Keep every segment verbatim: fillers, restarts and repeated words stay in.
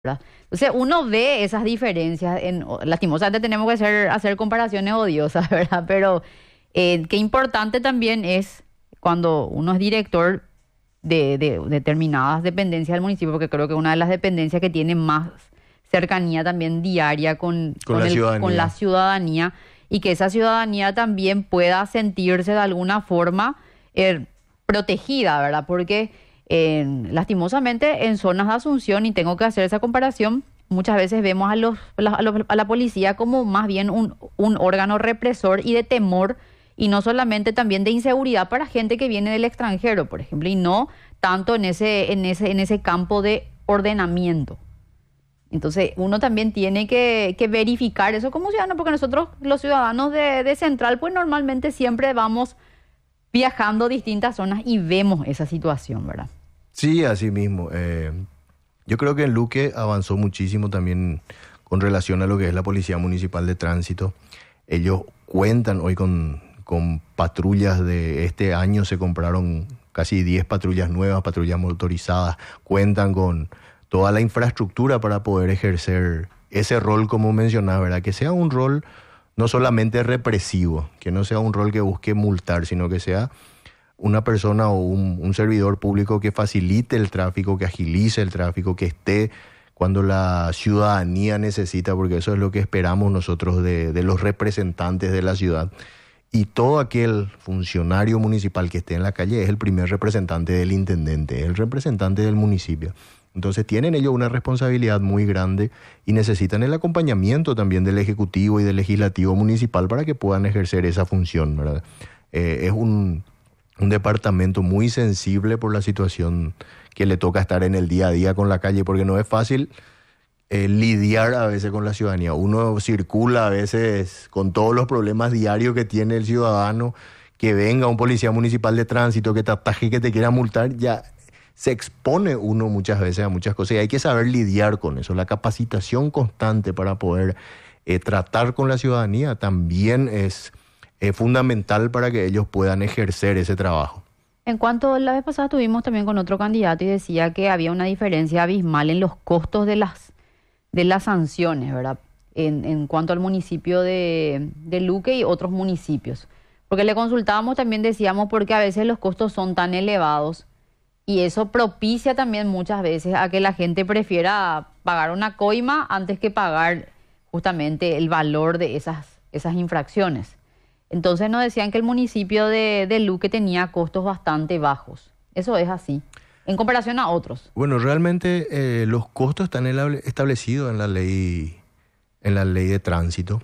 ¿verdad? Entonces uno ve esas diferencias, en, lastimosamente tenemos que hacer, hacer comparaciones odiosas, ¿verdad? Pero eh, qué importante también es cuando uno es director de, de determinadas dependencias del municipio, porque creo que una de las dependencias que tiene más cercanía también diaria con, Con con, la el- ciudadanía. con la ciudadanía, y que esa ciudadanía también pueda sentirse de alguna forma eh, protegida, ¿verdad? Porque eh, lastimosamente en zonas de Asunción, y tengo que hacer esa comparación, muchas veces vemos a, los, la- a, los- a la policía como más bien un, un órgano represor y de temor, y no solamente también de inseguridad para gente que viene del extranjero, por ejemplo, y no tanto en ese, en ese, en ese campo de ordenamiento. Entonces, uno también tiene que, que verificar eso como ciudadano, porque nosotros, los ciudadanos de, de Central, pues normalmente siempre vamos viajando a distintas zonas y vemos esa situación, ¿verdad? Sí, así mismo. Eh, yo creo que en Luque avanzó muchísimo también con relación a lo que es la Policía Municipal de Tránsito. Ellos cuentan hoy con, con patrullas de este año, se compraron casi diez patrullas nuevas, patrullas motorizadas, cuentan con toda la infraestructura para poder ejercer ese rol, como mencionaba, ¿verdad? Que sea un rol no solamente represivo, que no sea un rol que busque multar, sino que sea una persona o un, un servidor público que facilite el tráfico, que agilice el tráfico, que esté cuando la ciudadanía necesita, porque eso es lo que esperamos nosotros de, de los representantes de la ciudad. Y todo aquel funcionario municipal que esté en la calle es el primer representante del intendente, es el representante del municipio. Entonces tienen ellos una responsabilidad muy grande y necesitan el acompañamiento también del Ejecutivo y del Legislativo Municipal para que puedan ejercer esa función, ¿verdad? Eh, es un, un departamento muy sensible por la situación que le toca estar en el día a día con la calle, porque no es fácil eh, lidiar a veces con la ciudadanía. Uno circula a veces con todos los problemas diarios que tiene el ciudadano, que venga un policía municipal de tránsito, que te ataje, que te quiera multar, ya se expone uno muchas veces a muchas cosas y hay que saber lidiar con eso. La capacitación constante para poder eh, tratar con la ciudadanía también es eh, fundamental para que ellos puedan ejercer ese trabajo. En cuanto la vez pasada estuvimos también con otro candidato y decía que había una diferencia abismal en los costos de las, de las sanciones, ¿verdad? En, en cuanto al municipio de, de Luque y otros municipios. Porque le consultábamos, también decíamos, porque a veces los costos son tan elevados. Y eso propicia también muchas veces a que la gente prefiera pagar una coima antes que pagar justamente el valor de esas, esas infracciones. Entonces nos decían que el municipio de, de Luque tenía costos bastante bajos. Eso es así, en comparación a otros. Bueno, realmente eh, los costos están elable- establecidos en la ley, en la ley de tránsito.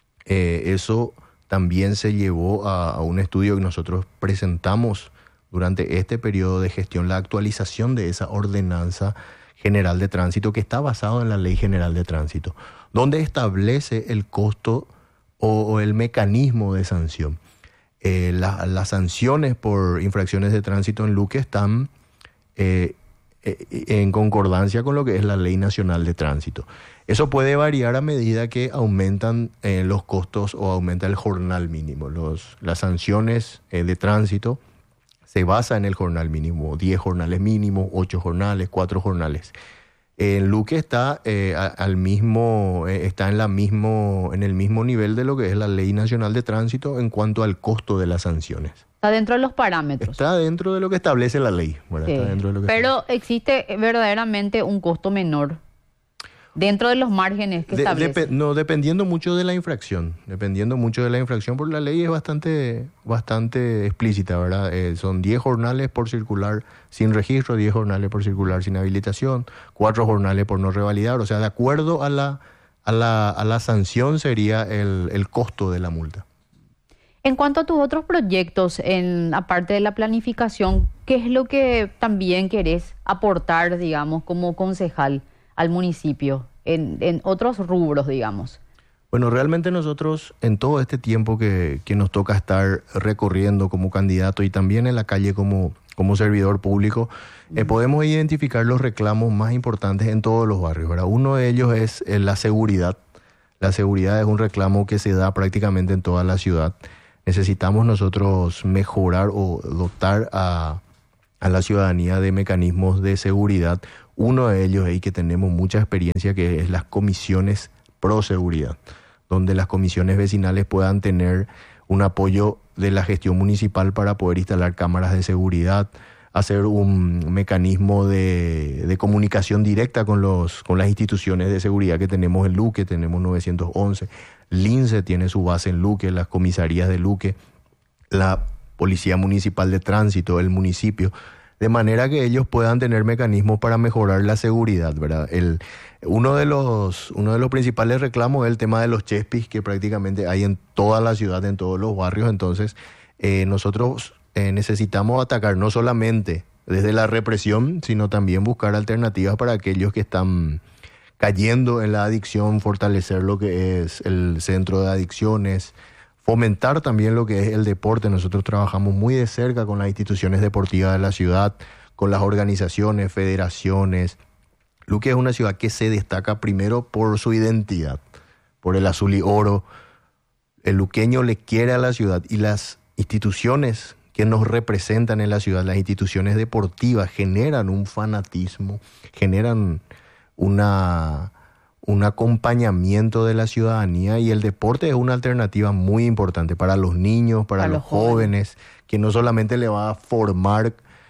Eh, eso también se llevó a, a un estudio que nosotros presentamos durante este periodo de gestión, la actualización de esa ordenanza general de tránsito que está basado en la Ley General de Tránsito, donde establece el costo o, o el mecanismo de sanción. Eh, la- las sanciones por infracciones de tránsito en Luque están eh, eh, en concordancia con lo que es la Ley Nacional de Tránsito. Eso puede variar a medida que aumentan eh, los costos o aumenta el jornal mínimo. Los, las sanciones eh, de tránsito se basa en el jornal mínimo, diez jornales mínimos, ocho jornales, cuatro jornales. En Luque está, eh, a- al mismo, eh, está en, la mismo, en el mismo nivel de lo que es la Ley Nacional de Tránsito en cuanto al costo de las sanciones. Está dentro de los parámetros. Está dentro de lo que establece la ley. ¿Verdad? Sí. Está dentro de lo que Pero existe verdaderamente un costo menor dentro de los márgenes que De- establece. depe- no, dependiendo mucho de la infracción, dependiendo mucho de la infracción, porque la ley es bastante, bastante explícita, ¿verdad? Eh, son diez jornales por circular sin registro, diez jornales por circular sin habilitación, cuatro jornales por no revalidar, o sea, de acuerdo a la, a la, a la sanción sería el, el costo de la multa. En cuanto a tus otros proyectos, en, aparte de la planificación, ¿qué es lo que también querés aportar, digamos, como concejal al municipio, en, en otros rubros, digamos? Bueno, realmente nosotros en todo este tiempo que, que nos toca estar recorriendo como candidato y también en la calle como, como servidor público, eh, podemos identificar los reclamos más importantes en todos los barrios, ¿verdad? Uno de ellos es eh, la seguridad. La seguridad es un reclamo que se da prácticamente en toda la ciudad. Necesitamos nosotros mejorar o dotar a, a la ciudadanía de mecanismos de seguridad. Uno de ellos y que tenemos mucha experiencia, que es las comisiones pro seguridad, donde las comisiones vecinales puedan tener un apoyo de la gestión municipal para poder instalar cámaras de seguridad, hacer un mecanismo de, de comunicación directa con los con las instituciones de seguridad que tenemos en Luque. Tenemos novecientos once, Lince tiene su base en Luque, las comisarías de Luque, la Policía Municipal de Tránsito, el municipio, de manera que ellos puedan tener mecanismos para mejorar la seguridad, ¿verdad? El, uno de los, uno de los principales reclamos es el tema de los chespis, que prácticamente hay en toda la ciudad, en todos los barrios. Entonces, eh, nosotros eh, necesitamos atacar no solamente desde la represión, sino también buscar alternativas para aquellos que están cayendo en la adicción, fortalecer lo que es el centro de adicciones, fomentar también lo que es el deporte. Nosotros trabajamos muy de cerca con las instituciones deportivas de la ciudad, con las organizaciones, federaciones. Luque es una ciudad que se destaca primero por su identidad, por el azul y oro. El luqueño le quiere a la ciudad, y las instituciones que nos representan en la ciudad, las instituciones deportivas, generan un fanatismo, generan una... un acompañamiento de la ciudadanía, y el deporte es una alternativa muy importante para los niños, para, para los, los jóvenes, jóvenes, que no solamente le va a formar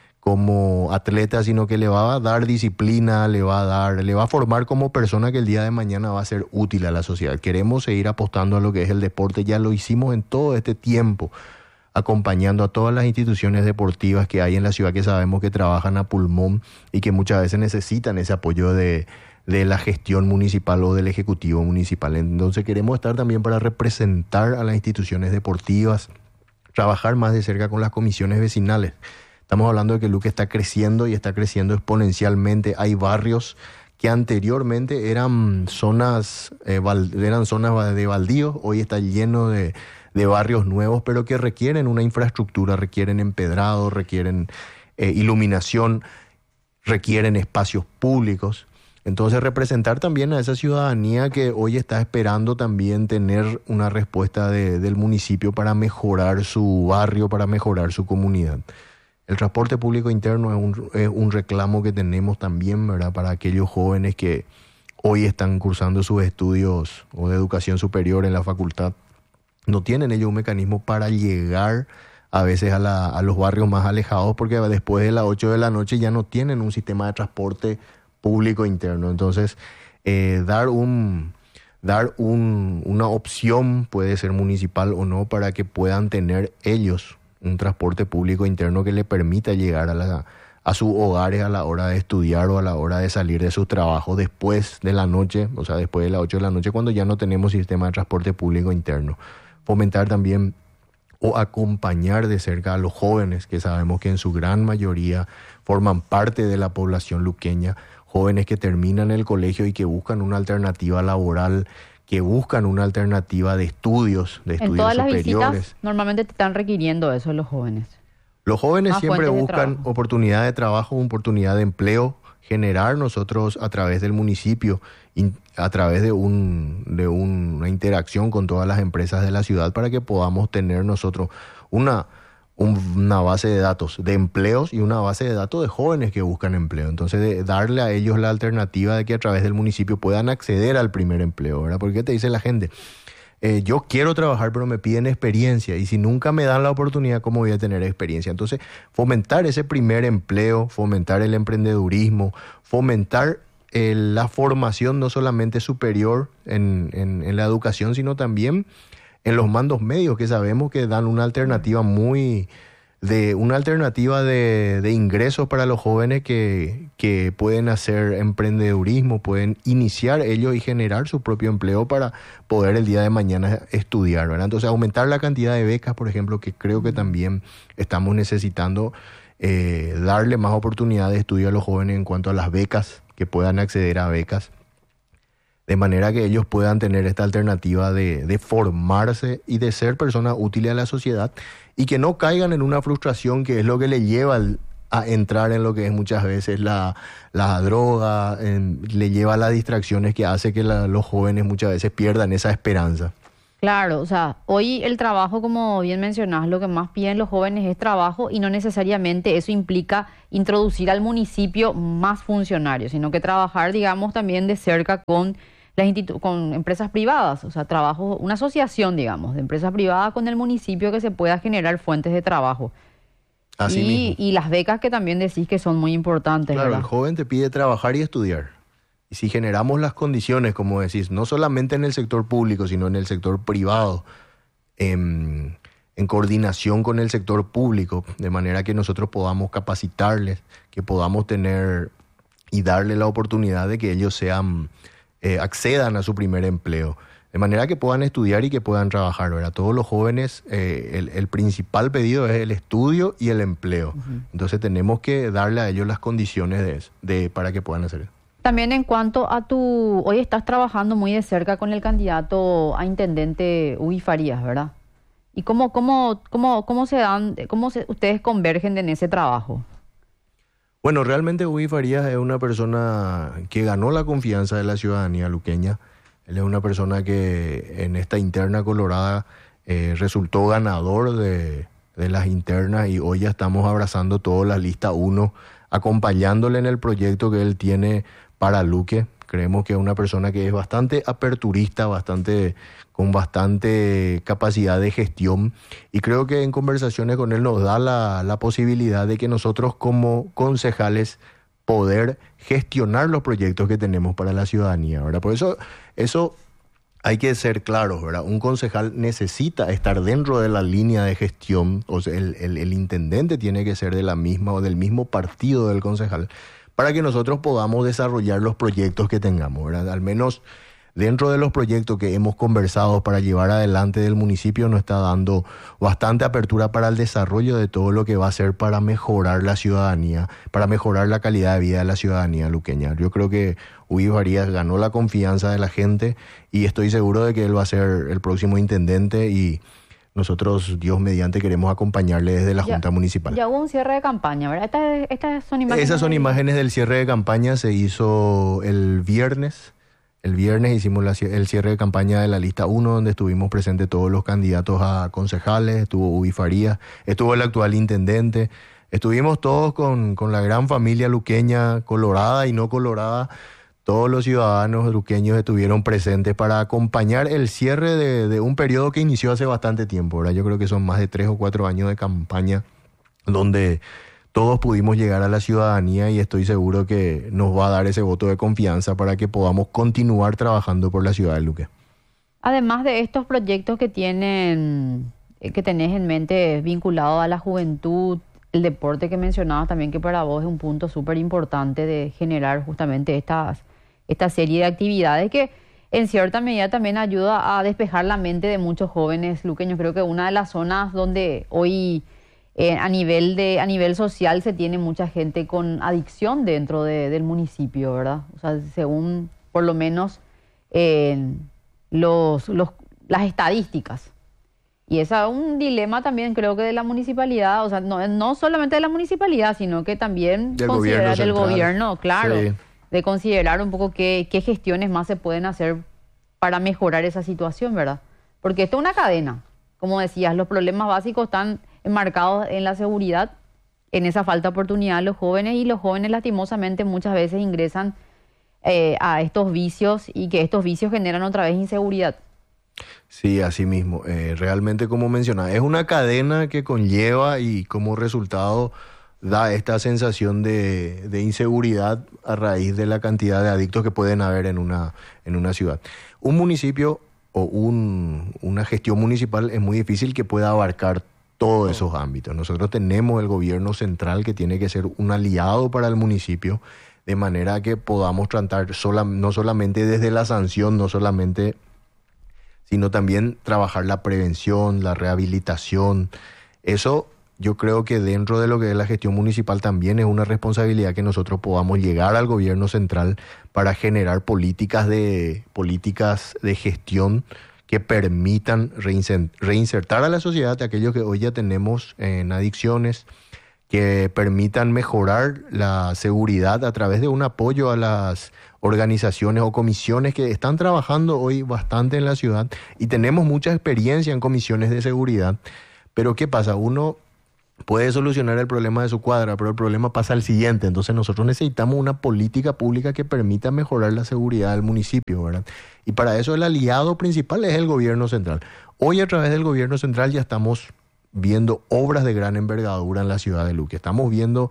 como atleta, sino que le va a dar disciplina, le va a dar, le va a formar como persona que el día de mañana va a ser útil a la sociedad. Queremos seguir apostando a lo que es el deporte, ya lo hicimos en todo este tiempo, acompañando a todas las instituciones deportivas que hay en la ciudad, que sabemos que trabajan a pulmón y que muchas veces necesitan ese apoyo de de la gestión municipal o del ejecutivo municipal. Entonces queremos estar también para representar a las instituciones deportivas, trabajar más de cerca con las comisiones vecinales. Estamos hablando de que Luque está creciendo y está creciendo exponencialmente. Hay barrios que anteriormente eran zonas, eh, eran zonas de baldíos, hoy está lleno de, de barrios nuevos, pero que requieren una infraestructura, requieren empedrado, requieren eh, iluminación, requieren espacios públicos. Entonces, representar también a esa ciudadanía que hoy está esperando también tener una respuesta de, del municipio para mejorar su barrio, para mejorar su comunidad. El transporte público interno es un, es un reclamo que tenemos también, ¿verdad?, para aquellos jóvenes que hoy están cursando sus estudios o de educación superior en la facultad. No tienen ellos un mecanismo para llegar a veces a, la, a los barrios más alejados, porque después de las ocho de la noche ya no tienen un sistema de transporte público interno. Entonces, eh, dar un dar un, una opción, puede ser municipal o no, para que puedan tener ellos un transporte público interno que le permita llegar a, la, a sus hogares a la hora de estudiar o a la hora de salir de sus trabajos después de la noche, o sea, después de las ocho de la noche, cuando ya no tenemos sistema de transporte público interno. Fomentar también o acompañar de cerca a los jóvenes, que sabemos que en su gran mayoría forman parte de la población luqueña, jóvenes que terminan el colegio y que buscan una alternativa laboral, que buscan una alternativa de estudios, de estudios en todas superiores. Las visitas, normalmente te están requiriendo eso los jóvenes. Los jóvenes Más siempre buscan trabajo. oportunidad de trabajo, oportunidad de empleo, generar nosotros a través del municipio, in, a través de, un, de un, una interacción con todas las empresas de la ciudad, para que podamos tener nosotros una... una base de datos de empleos y una base de datos de jóvenes que buscan empleo. Entonces, de darle a ellos la alternativa de que a través del municipio puedan acceder al primer empleo, ¿verdad? Porque te dice la gente, eh, yo quiero trabajar, pero me piden experiencia, y si nunca me dan la oportunidad, ¿cómo voy a tener experiencia? Entonces, fomentar ese primer empleo, fomentar el emprendedurismo, fomentar eh, la formación no solamente superior en, en, en la educación, sino también en los mandos medios, que sabemos que dan una alternativa muy de una alternativa de, de ingresos para los jóvenes que, que pueden hacer emprendedurismo, pueden iniciar ellos y generar su propio empleo para poder el día de mañana estudiar, ¿verdad? Entonces, aumentar la cantidad de becas, por ejemplo, que creo que también estamos necesitando, eh, darle más oportunidad de estudio a los jóvenes en cuanto a las becas, que puedan acceder a becas, de manera que ellos puedan tener esta alternativa de, de formarse y de ser personas útiles a la sociedad, y que no caigan en una frustración que es lo que le lleva al, a entrar en lo que es muchas veces la, la droga, en, le lleva a las distracciones que hace que la, los jóvenes muchas veces pierdan esa esperanza. Claro, o sea, hoy el trabajo, como bien mencionás, lo que más piden los jóvenes es trabajo y no necesariamente eso implica introducir al municipio más funcionarios, sino que trabajar, digamos, también de cerca con las institu- con empresas privadas, o sea, trabajo, una asociación, digamos, de empresas privadas con el municipio que se pueda generar fuentes de trabajo. Así Y, mismo. y las becas que también decís que son muy importantes, Claro, el ¿verdad? joven te pide trabajar y estudiar. Y si generamos las condiciones, como decís, no solamente en el sector público, sino en el sector privado, en, en coordinación con el sector público, de manera que nosotros podamos capacitarles, que podamos tener y darle la oportunidad de que ellos sean, eh, accedan a su primer empleo, de manera que puedan estudiar y que puedan trabajar, ¿verdad? Todos los jóvenes, eh, el, el principal pedido es el estudio y el empleo. Ujú. Entonces tenemos que darle a ellos las condiciones de, eso, de para que puedan hacer eso. También en cuanto a tu, hoy estás trabajando muy de cerca con el candidato a intendente Uy Farías, ¿verdad? ¿Y cómo, cómo, cómo, cómo se dan, cómo se- ustedes convergen en ese trabajo? Bueno, realmente Uy Farías es una persona que ganó la confianza de la ciudadanía luqueña. Él es una persona que en esta interna colorada eh, resultó ganador de, de las internas y hoy ya estamos abrazando toda la lista uno, acompañándole en el proyecto que él tiene para Luque. Creemos que es una persona que es bastante aperturista, bastante, con bastante capacidad de gestión y creo que en conversaciones con él nos da la, la posibilidad de que nosotros como concejales poder gestionar los proyectos que tenemos para la ciudadanía, ¿verdad? Por eso, eso hay que ser claros, ¿verdad? Un concejal necesita estar dentro de la línea de gestión, o sea, el, el, el intendente tiene que ser de la misma o del mismo partido del concejal, para que nosotros podamos desarrollar los proyectos que tengamos, ¿verdad? Al menos dentro de los proyectos que hemos conversado para llevar adelante del municipio nos está dando bastante apertura para el desarrollo de todo lo que va a ser para mejorar la ciudadanía, para mejorar la calidad de vida de la ciudadanía luqueña. Yo creo que Uy Farías ganó la confianza de la gente y estoy seguro de que él va a ser el próximo intendente y nosotros, Dios mediante, queremos acompañarle desde la Ya, Junta Municipal. ya hubo un cierre de campaña, ¿verdad? Estas, estas son imágenes. Esas son del- imágenes del cierre de campaña, se hizo el viernes. El viernes hicimos la cie- el cierre de campaña de la lista uno, donde estuvimos presentes todos los candidatos a concejales, estuvo Uy Farías, estuvo el actual intendente, estuvimos todos con, con la gran familia luqueña, colorada y no colorada. Todos los ciudadanos luqueños estuvieron presentes para acompañar el cierre de, de un periodo que inició hace bastante tiempo, ¿verdad? Yo creo que son más de tres o cuatro años de campaña donde todos pudimos llegar a la ciudadanía y estoy seguro que nos va a dar ese voto de confianza para que podamos continuar trabajando por la ciudad de Luque. Además de estos proyectos que tienen, eh, que tenés en mente vinculados a la juventud, el deporte que mencionabas también, que para vos es un punto súper importante de generar justamente estas, esta serie de actividades que en cierta medida también ayuda a despejar la mente de muchos jóvenes luqueños. Creo que una de las zonas donde hoy eh, a nivel de, a nivel social se tiene mucha gente con adicción dentro de- del municipio, ¿verdad? O sea, según por lo menos eh, los, los, las estadísticas. Y ese es un dilema también creo que de la municipalidad, o sea, no, no solamente de la municipalidad, sino que también Del considerar gobierno del central. gobierno, claro, Sí. de considerar un poco qué, qué gestiones más se pueden hacer para mejorar esa situación, ¿verdad? Porque esto es una cadena, como decías, los problemas básicos están enmarcados en la seguridad, en esa falta de oportunidad de los jóvenes, y los jóvenes lastimosamente muchas veces ingresan eh, a estos vicios y que estos vicios generan otra vez inseguridad. Sí, así mismo. Eh, realmente, como mencionaba, es una cadena que conlleva y como resultado da esta sensación de, de inseguridad a raíz de la cantidad de adictos que pueden haber en una, en una ciudad. Un municipio o un, una gestión municipal es muy difícil que pueda abarcar todos esos ámbitos. Nosotros tenemos el gobierno central que tiene que ser un aliado para el municipio, de manera que podamos tratar sola, no solamente desde la sanción, no solamente, sino también trabajar la prevención, la rehabilitación. Eso yo creo que dentro de lo que es la gestión municipal también es una responsabilidad que nosotros podamos llegar al gobierno central para generar políticas de, políticas de gestión que permitan reinser- reinsertar a la sociedad a aquellos que hoy ya tenemos en adicciones, que permitan mejorar la seguridad a través de un apoyo a las organizaciones o comisiones que están trabajando hoy bastante en la ciudad y tenemos mucha experiencia en comisiones de seguridad. Pero ¿qué pasa? Uno puede solucionar el problema de su cuadra, pero el problema pasa al siguiente. Entonces nosotros necesitamos una política pública que permita mejorar la seguridad del municipio, ¿verdad? Y para eso el aliado principal es el gobierno central. Hoy a través del gobierno central ya estamos viendo obras de gran envergadura en la ciudad de Luque. Estamos viendo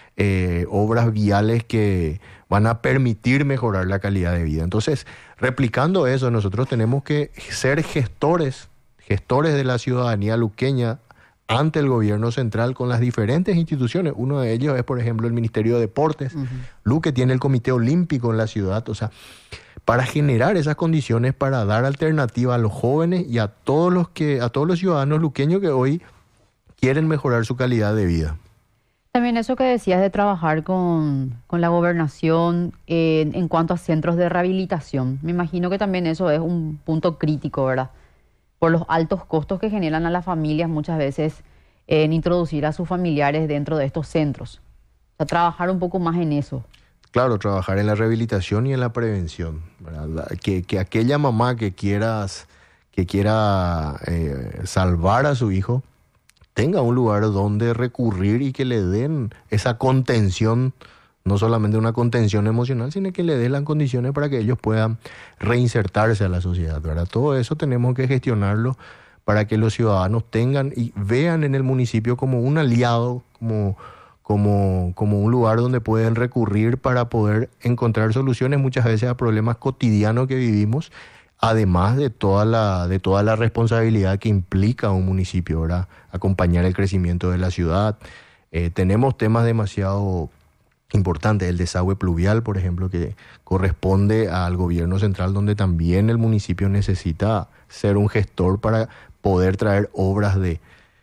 eh, obras viales que van a permitir mejorar la calidad de vida. Entonces, replicando eso, nosotros tenemos que ser gestores, gestores de la ciudadanía luqueña ante el gobierno central con las diferentes instituciones. Uno de ellos es, por ejemplo, el Ministerio de Deportes. Uh-huh. Luque tiene el Comité Olímpico en la ciudad. O sea, para generar esas condiciones, para dar alternativa a los jóvenes y a todos los que, a todos los ciudadanos luqueños que hoy quieren mejorar su calidad de vida. También eso que decías de trabajar con, con la gobernación eh, en cuanto a centros de rehabilitación. Me imagino que también eso es un punto crítico, ¿verdad? Por los altos costos que generan a las familias muchas veces en introducir a sus familiares dentro de estos centros. O sea, trabajar un poco más en eso. Claro, trabajar en la rehabilitación y en la prevención, ¿verdad? Que, que aquella mamá que, quieras, que quiera eh, salvar a su hijo tenga un lugar donde recurrir y que le den esa contención, no solamente una contención emocional, sino que le den las condiciones para que ellos puedan reinsertarse a la sociedad, ¿verdad? Todo eso tenemos que gestionarlo para que los ciudadanos tengan y vean en el municipio como un aliado, como, como, como un lugar donde pueden recurrir para poder encontrar soluciones muchas veces a problemas cotidianos que vivimos, además de toda la, de toda la responsabilidad que implica un municipio, ¿verdad? Acompañar el crecimiento de la ciudad. Eh, tenemos temas demasiado importante, el desagüe pluvial, por ejemplo, que corresponde al gobierno central, donde también el municipio necesita ser un gestor para poder traer obras de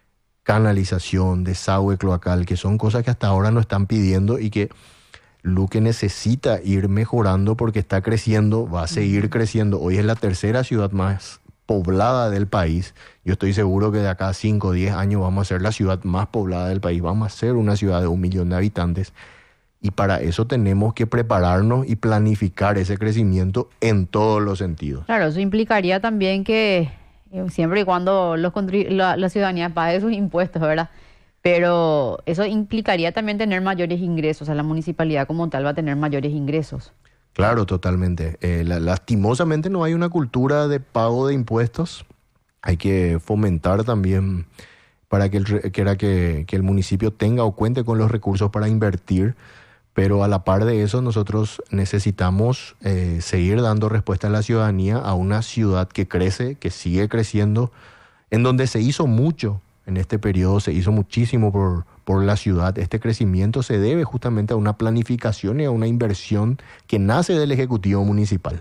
canalización, desagüe cloacal, que son cosas que hasta ahora no están pidiendo y que Luque necesita ir mejorando porque está creciendo, va a seguir creciendo. Hoy es la tercera ciudad más poblada del país. Yo estoy seguro que de acá a cinco o diez años vamos a ser la ciudad más poblada del país. Vamos a ser una ciudad de un millón de habitantes. Y para eso tenemos que prepararnos y planificar ese crecimiento en todos los sentidos. Claro, eso implicaría también que eh, siempre y cuando los la, la ciudadanía pague sus impuestos, ¿verdad? Pero eso implicaría también tener mayores ingresos. O sea, la municipalidad como tal va a tener mayores ingresos. Claro, totalmente. Eh, la, lastimosamente no hay una cultura de pago de impuestos. Hay que fomentar también para que el, que era que, que el municipio tenga o cuente con los recursos para invertir. Pero a la par de eso, nosotros necesitamos eh, seguir dando respuesta a la ciudadanía, a una ciudad que crece, que sigue creciendo, en donde se hizo mucho en este periodo, se hizo muchísimo por, por la ciudad. Este crecimiento se debe justamente a una planificación y a una inversión que nace del Ejecutivo Municipal.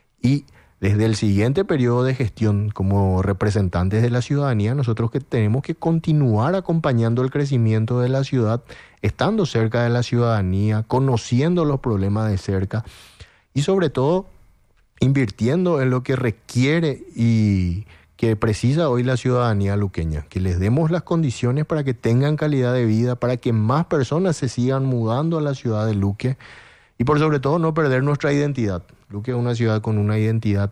Y desde el siguiente periodo de gestión, como representantes de la ciudadanía, nosotros que tenemos que continuar acompañando el crecimiento de la ciudad, estando cerca de la ciudadanía, conociendo los problemas de cerca y sobre todo invirtiendo en lo que requiere y que precisa hoy la ciudadanía luqueña, que les demos las condiciones para que tengan calidad de vida, para que más personas se sigan mudando a la ciudad de Luque y por sobre todo no perder nuestra identidad. Luque es una ciudad con una identidad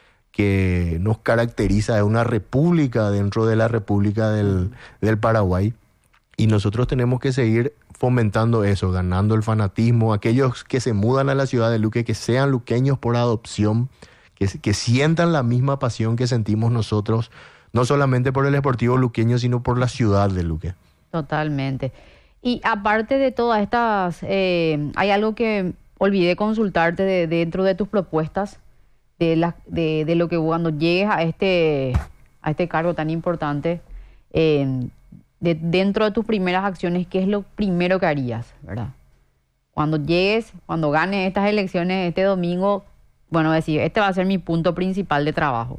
que nos caracteriza, es una república dentro de la República del, del Paraguay y nosotros tenemos que seguir fomentando eso, ganando el fanatismo, aquellos que se mudan a la ciudad de Luque, que sean luqueños por adopción, que, que sientan la misma pasión que sentimos nosotros, no solamente por el Sportivo Luqueño, sino por la ciudad de Luque. Totalmente. Y aparte de todas estas, eh, hay algo que olvidé consultarte de, de dentro de tus propuestas, de, la, de, de lo que cuando llegues a este, a este cargo tan importante, eh, de, dentro de tus primeras acciones, ¿qué es lo primero que harías, verdad? Cuando llegues, cuando ganes estas elecciones este domingo, bueno, decir, este va a ser mi punto principal de trabajo.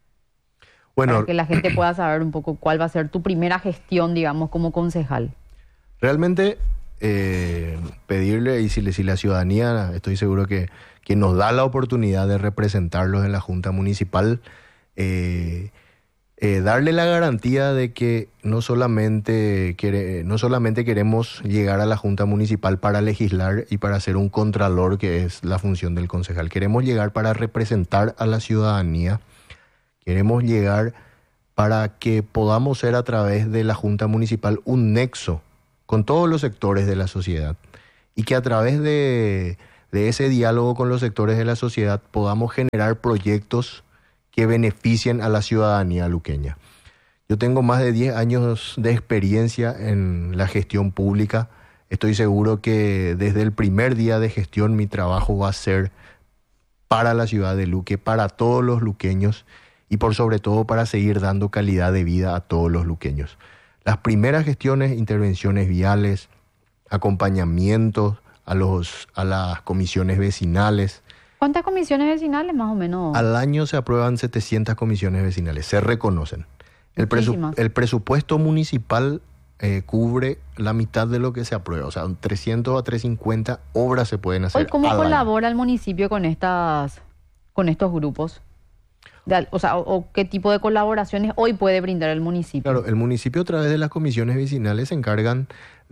Bueno, para que la gente pueda saber un poco cuál va a ser tu primera gestión, digamos, como concejal. Realmente, eh, pedirle, y si, si la ciudadanía, estoy seguro que, que nos da la oportunidad de representarlos en la Junta Municipal, eh, eh, darle la garantía de que no solamente, quiere, no solamente queremos llegar a la Junta Municipal para legislar y para ser un contralor, que es la función del concejal. Queremos llegar para representar a la ciudadanía. Queremos llegar para que podamos ser a través de la Junta Municipal un nexo con todos los sectores de la sociedad y que a través de, de ese diálogo con los sectores de la sociedad podamos generar proyectos que beneficien a la ciudadanía luqueña. Yo tengo más de diez años de experiencia en la gestión pública. Estoy seguro que desde el primer día de gestión mi trabajo va a ser para la ciudad de Luque, para todos los luqueños y por sobre todo para seguir dando calidad de vida a todos los luqueños. Las primeras gestiones, intervenciones viales, acompañamientos a, los, a las comisiones vecinales. ¿Cuántas comisiones vecinales más o menos? Al año se aprueban setecientas comisiones vecinales, se reconocen. El, presu- el presupuesto municipal eh, cubre la mitad de lo que se aprueba, o sea, trescientos a trescientos cincuenta obras se pueden hacer. Hoy, ¿cómo al colabora año. el municipio con estas, con estos grupos? De, o sea, o, o qué tipo de colaboraciones hoy puede brindar el municipio? Claro, el municipio a través de las comisiones vecinales se encargan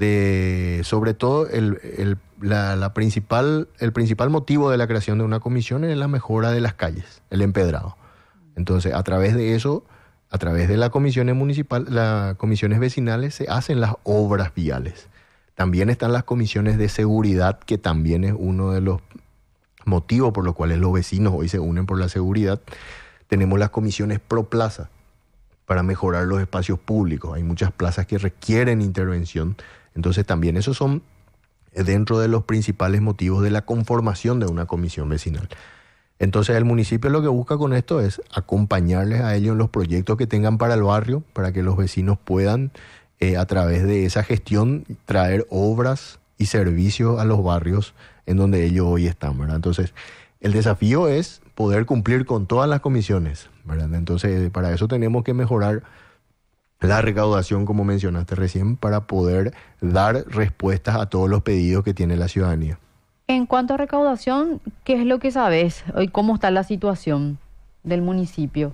de, sobre todo, el, el, la, la principal, el principal motivo de la creación de una comisión es la mejora de las calles, el empedrado. Entonces, a través de eso, a través de las comisiones municipales, las comisiones vecinales se hacen las obras viales. También están las comisiones de seguridad, que también es uno de los motivos por los cuales los vecinos hoy se unen por la seguridad. Tenemos las comisiones pro plaza para mejorar los espacios públicos. Hay muchas plazas que requieren intervención. Entonces también esos son dentro de los principales motivos de la conformación de una comisión vecinal. Entonces el municipio lo que busca con esto es acompañarles a ellos en los proyectos que tengan para el barrio, para que los vecinos puedan eh, a través de esa gestión traer obras y servicios a los barrios en donde ellos hoy están, ¿verdad? Entonces el desafío es poder cumplir con todas las comisiones, ¿verdad? Entonces, para eso tenemos que mejorar la recaudación, como mencionaste recién, para poder dar respuestas a todos los pedidos que tiene la ciudadanía. En cuanto a recaudación, ¿qué es lo que sabes hoy? ¿Cómo está la situación del municipio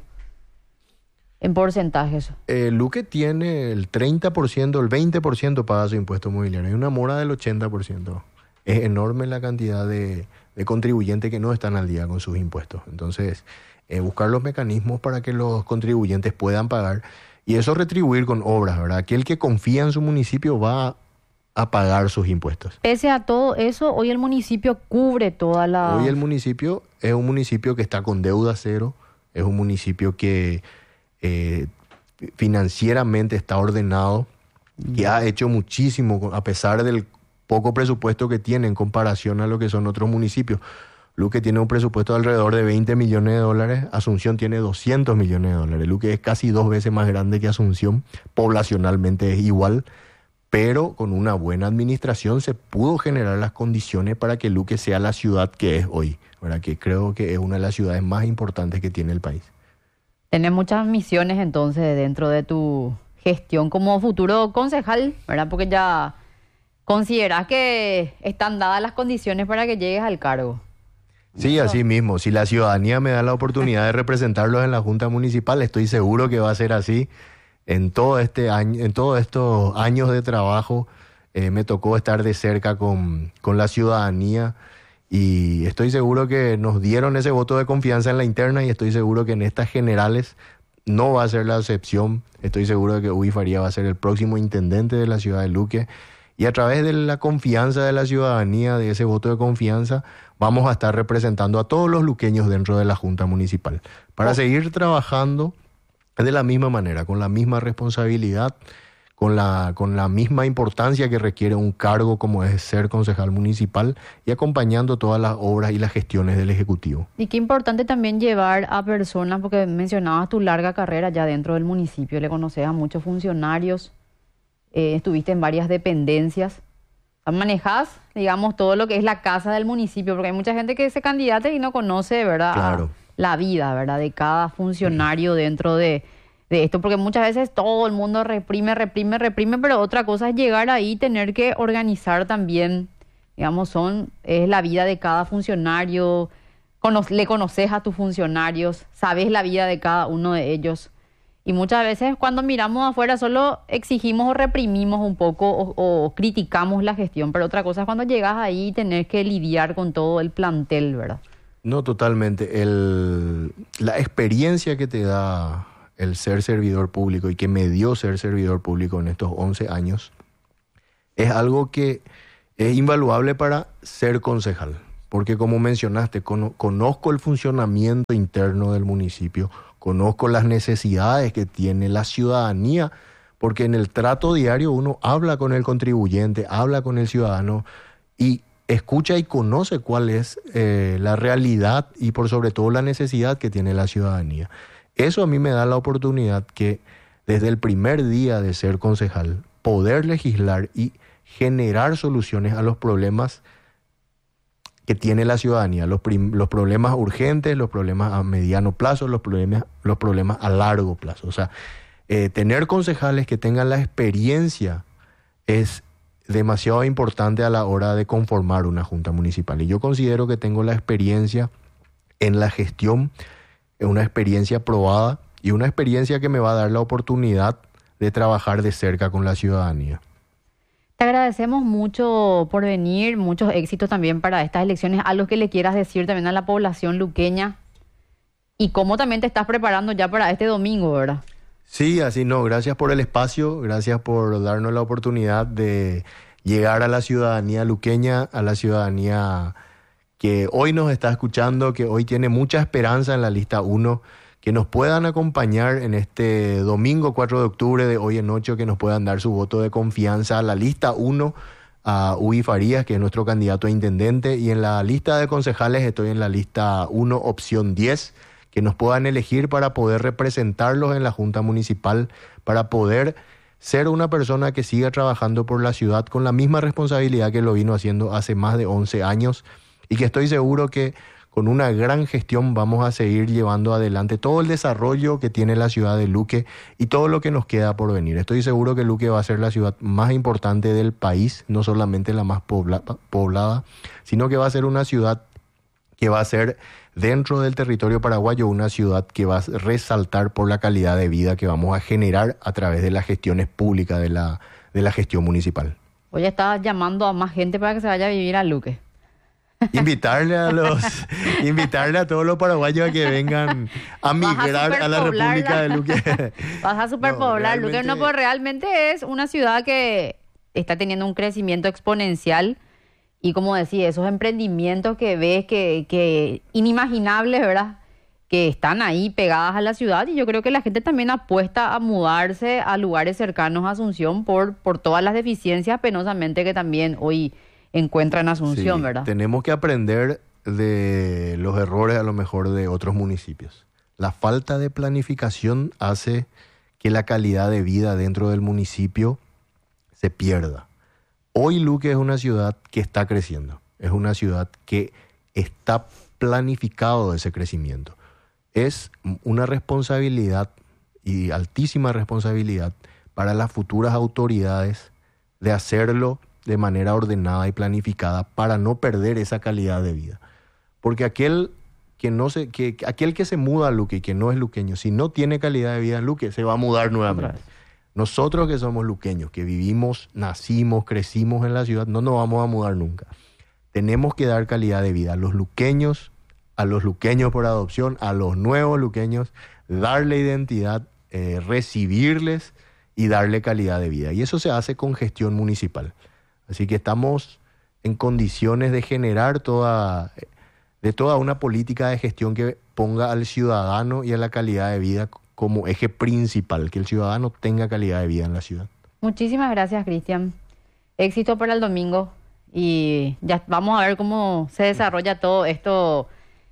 en porcentajes? Eh, Luque tiene el treinta por ciento, el veinte por ciento paga su impuesto mobiliario. Hay una mora del ochenta por ciento. Es enorme la cantidad de, de contribuyentes que no están al día con sus impuestos. Entonces, eh, buscar los mecanismos para que los contribuyentes puedan pagar y eso retribuir con obras, ¿verdad? Aquel que confía en su municipio va a, a pagar sus impuestos. Pese a todo eso, hoy el municipio cubre toda la... Hoy el municipio es un municipio que está con deuda cero, es un municipio que eh, financieramente está ordenado, que ha hecho muchísimo a pesar del poco presupuesto que tiene en comparación a lo que son otros municipios. Luque tiene un presupuesto de alrededor de veinte millones de dólares, Asunción tiene doscientos millones de dólares. Luque es casi dos veces más grande que Asunción, poblacionalmente es igual, pero con una buena administración se pudo generar las condiciones para que Luque sea la ciudad que es hoy, ¿verdad? Que creo que es una de las ciudades más importantes que tiene el país. Tienes muchas misiones entonces dentro de tu gestión como futuro concejal, ¿verdad? Porque ya... ¿consideras que están dadas las condiciones para que llegues al cargo? Sí, así mismo. Si la ciudadanía me da la oportunidad de representarlos en la Junta Municipal, estoy seguro que va a ser así. En todo este año, en todos estos años de trabajo, eh, me tocó estar de cerca con, con la ciudadanía y estoy seguro que nos dieron ese voto de confianza en la interna y estoy seguro que en estas generales no va a ser la excepción. Estoy seguro de que Uy Faría va a ser el próximo intendente de la ciudad de Luque. Y a través de la confianza de la ciudadanía, de ese voto de confianza, vamos a estar representando a todos los luqueños dentro de la Junta Municipal. Para oh. seguir trabajando de la misma manera, con la misma responsabilidad, con la, con la misma importancia que requiere un cargo como es ser concejal municipal y acompañando todas las obras y las gestiones del Ejecutivo. Y qué importante también llevar a personas, porque mencionabas tu larga carrera ya dentro del municipio, le conoces a muchos funcionarios. Eh, estuviste en varias dependencias, manejás, digamos, todo lo que es la casa del municipio, porque hay mucha gente que se candidata y no conoce, ¿verdad? Claro. La vida, ¿verdad? De cada funcionario uh-huh. dentro de, de esto, porque muchas veces todo el mundo reprime, reprime, reprime, pero otra cosa es llegar ahí y tener que organizar también, digamos, son, es la vida de cada funcionario, cono- le conoces a tus funcionarios, sabes la vida de cada uno de ellos. Y muchas veces cuando miramos afuera solo exigimos o reprimimos un poco o, o criticamos la gestión, pero otra cosa es cuando llegas ahí y tenés que lidiar con todo el plantel, ¿verdad? No, totalmente. El, la experiencia que te da el ser servidor público y que me dio ser servidor público en estos once años es algo que es invaluable para ser concejal. Porque como mencionaste, con, conozco el funcionamiento interno del municipio, conozco las necesidades que tiene la ciudadanía, porque en el trato diario uno habla con el contribuyente, habla con el ciudadano y escucha y conoce cuál es eh, la realidad y por sobre todo la necesidad que tiene la ciudadanía. Eso a mí me da la oportunidad que desde el primer día de ser concejal, poder legislar y generar soluciones a los problemas que tiene la ciudadanía, los, prim- los problemas urgentes, los problemas a mediano plazo, los problemas, los problemas a largo plazo. O sea, eh, tener concejales que tengan la experiencia es demasiado importante a la hora de conformar una junta municipal. Y yo considero que tengo la experiencia en la gestión, una experiencia probada y una experiencia que me va a dar la oportunidad de trabajar de cerca con la ciudadanía. Te agradecemos mucho por venir, muchos éxitos también para estas elecciones, algo que le quieras decir también a la población luqueña y cómo también te estás preparando ya para este domingo, ¿verdad? Sí, así no, gracias por el espacio, gracias por darnos la oportunidad de llegar a la ciudadanía luqueña, a la ciudadanía que hoy nos está escuchando, que hoy tiene mucha esperanza en la lista uno, que nos puedan acompañar en este domingo cuatro de octubre de hoy en ocho, que nos puedan dar su voto de confianza a la lista uno, a Uy Farías, que es nuestro candidato a intendente, y en la lista de concejales estoy en la lista uno, opción diez, que nos puedan elegir para poder representarlos en la Junta Municipal, para poder ser una persona que siga trabajando por la ciudad con la misma responsabilidad que lo vino haciendo hace más de once años, y que estoy seguro que con una gran gestión vamos a seguir llevando adelante todo el desarrollo que tiene la ciudad de Luque y todo lo que nos queda por venir. Estoy seguro que Luque va a ser la ciudad más importante del país, no solamente la más pobla- poblada, sino que va a ser una ciudad que va a ser dentro del territorio paraguayo una ciudad que va a resaltar por la calidad de vida que vamos a generar a través de las gestiones públicas de la, de la gestión municipal. Hoy estás llamando a más gente para que se vaya a vivir a Luque. Invitarle a los, invitarle a todos los paraguayos a que vengan a migrar a, a la República de Luque. Vas a superpoblar no, Luque, no, pues realmente es una ciudad que está teniendo un crecimiento exponencial y como decía, esos emprendimientos que ves que, que inimaginables, ¿verdad? Que están ahí pegadas a la ciudad y yo creo que la gente también apuesta a mudarse a lugares cercanos a Asunción por, por todas las deficiencias penosamente que también hoy encuentra en Asunción, sí, ¿verdad? Tenemos que aprender de los errores a lo mejor de otros municipios. La falta de planificación hace que la calidad de vida dentro del municipio se pierda. Hoy Luque es una ciudad que está creciendo, es una ciudad que está planificado ese crecimiento. Es una responsabilidad y altísima responsabilidad para las futuras autoridades de hacerlo de manera ordenada y planificada para no perder esa calidad de vida. Porque aquel que no se, que, aquel que se muda a Luque y que no es luqueño, si no tiene calidad de vida en Luque, se va a mudar nuevamente. Nosotros que somos luqueños, que vivimos, nacimos, crecimos en la ciudad, no nos vamos a mudar nunca. Tenemos que dar calidad de vida a los luqueños, a los luqueños por adopción, a los nuevos luqueños, darle identidad, eh, recibirles y darle calidad de vida. Y eso se hace con gestión municipal. Así que estamos en condiciones de generar toda, de toda una política de gestión que ponga al ciudadano y a la calidad de vida como eje principal, que el ciudadano tenga calidad de vida en la ciudad. Muchísimas gracias, Cristian. Éxito para el domingo y ya vamos a ver cómo se desarrolla todo esto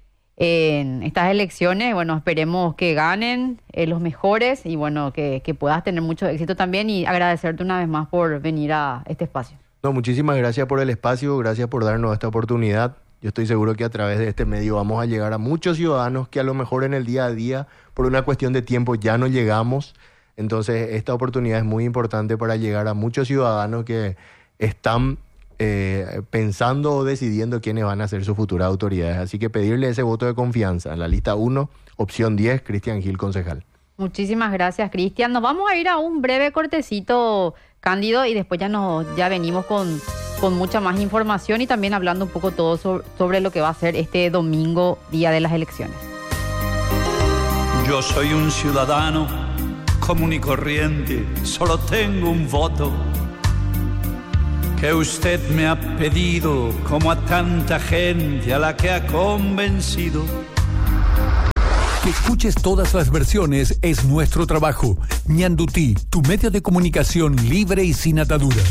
en estas elecciones. Bueno, esperemos que ganen eh, los mejores y bueno, que, que puedas tener mucho éxito también y agradecerte una vez más por venir a este espacio. No, muchísimas gracias por el espacio, gracias por darnos esta oportunidad. Yo estoy seguro que a través de este medio vamos a llegar a muchos ciudadanos que a lo mejor en el día a día, por una cuestión de tiempo, ya no llegamos. Entonces, esta oportunidad es muy importante para llegar a muchos ciudadanos que están eh, pensando o decidiendo quiénes van a ser sus futuras autoridades. Así que pedirle ese voto de confianza en la lista uno, opción diez, Cristian Gil, concejal. Muchísimas gracias, Cristian. Nos vamos a ir a un breve cortecito, Cándido, y después ya nos ya venimos con, con mucha más información y también hablando un poco todo sobre, sobre lo que va a ser este domingo, día de las elecciones. Yo soy un ciudadano común y corriente, solo tengo un voto que usted me ha pedido, como a tanta gente a la que ha convencido. Que escuches todas las versiones es nuestro trabajo. Ñandutí, tu medio de comunicación libre y sin ataduras.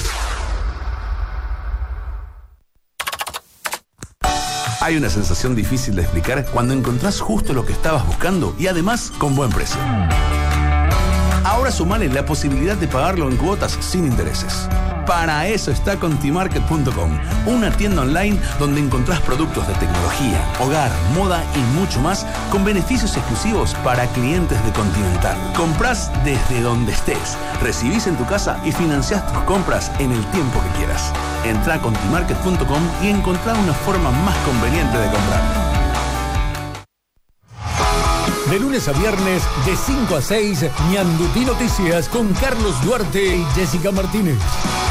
Hay una sensación difícil de explicar cuando encontrás justo lo que estabas buscando y además con buen precio. Ahora sumale la posibilidad de pagarlo en cuotas sin intereses. Para eso está Contimarket punto com, una tienda online donde encontrás productos de tecnología, hogar, moda y mucho más con beneficios exclusivos para clientes de Continental. Comprás desde donde estés, recibís en tu casa y financiás tus compras en el tiempo que quieras. Entrá a Contimarket punto com y encontrá una forma más conveniente de comprar. De lunes a viernes, de cinco a seis, Ñandutí Noticias con Carlos Duarte y Jessica Martínez.